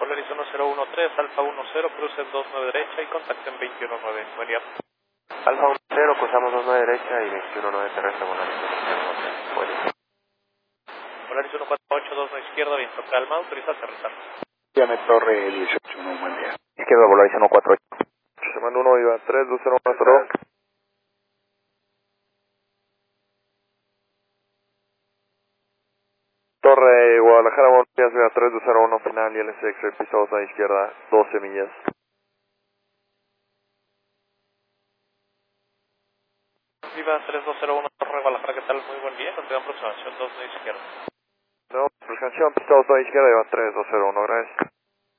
Polaris 1013, Alfa 10, crucen 29 derecha y contacten 219. Buen día. Alfa 10, cruzamos 29 derecha y 219 terrestre, buen día. Polaris 148, 29 izquierda, viento calma, autoriza aterrizar. Llame Torre 18, un buen día. Izquierda, Polaris 148. Se manda 1, iba 3, 201, Torre Guadalajara, buenos días, vea 3201 final y LSX, piso 2 a la izquierda, 12 millas. Viva 3201, Torre Guadalajara, ¿qué tal? Muy buen día, continúa aproximación 29 izquierda. No, aproximación, piso 2 a la izquierda, iba 3201, gracias.